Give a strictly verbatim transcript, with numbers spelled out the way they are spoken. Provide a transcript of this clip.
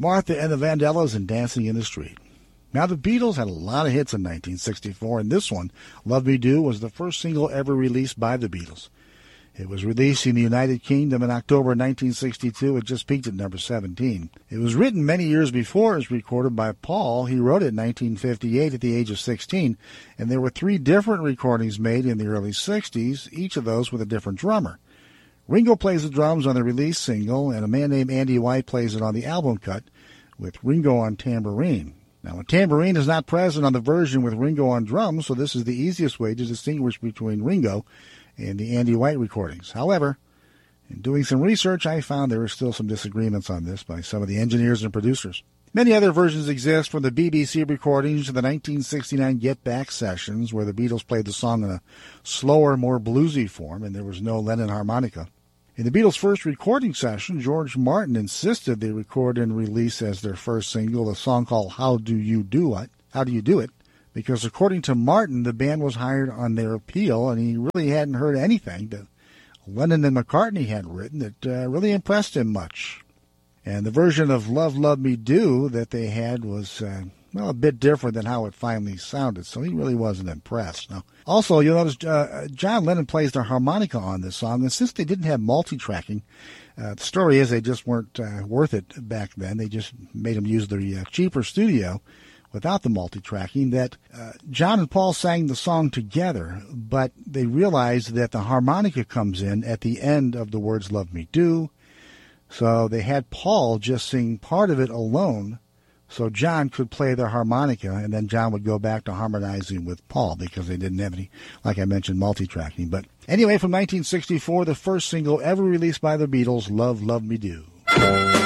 Martha and the Vandellas and Dancing in the Street. Now, the Beatles had a lot of hits in nineteen sixty-four, and this one, Love Me Do, was the first single ever released by the Beatles. It was released in the United Kingdom in October nineteen sixty-two. It just peaked at number seventeen. It was written many years before it was recorded by Paul. He wrote it in nineteen fifty-eight at the age of sixteen, and there were three different recordings made in the early sixties, each of those with a different drummer. Ringo plays the drums on the release single, and a man named Andy White plays it on the album cut with Ringo on tambourine. Now, a tambourine is not present on the version with Ringo on drums, so this is the easiest way to distinguish between Ringo and the Andy White recordings. However, in doing some research, I found there are still some disagreements on this by some of the engineers and producers. Many other versions exist, from the B B C recordings to the nineteen sixty-nine Get Back sessions, where the Beatles played the song in a slower, more bluesy form, and there was no Lennon harmonica. In the Beatles' first recording session, George Martin insisted they record and release as their first single a song called How Do You Do It? How Do You Do It? Because according to Martin, the band was hired on their appeal, and he really hadn't heard anything that Lennon and McCartney had written that uh, really impressed him much. And the version of Love, Love Me Do that they had was, uh, well, a bit different than how it finally sounded, so he really wasn't impressed. Now, also, you'll notice uh, John Lennon plays the harmonica on this song, and since they didn't have multi-tracking, uh, the story is they just weren't uh, worth it back then. They just made him use the uh, cheaper studio without the multi-tracking, that uh, John and Paul sang the song together, but they realized that the harmonica comes in at the end of the words Love Me Do, so they had Paul just sing part of it alone, so John could play the harmonica, and then John would go back to harmonizing with Paul because they didn't have any, like I mentioned, multi-tracking. But anyway, from nineteen sixty-four, the first single ever released by the Beatles, Love, Love Me Do.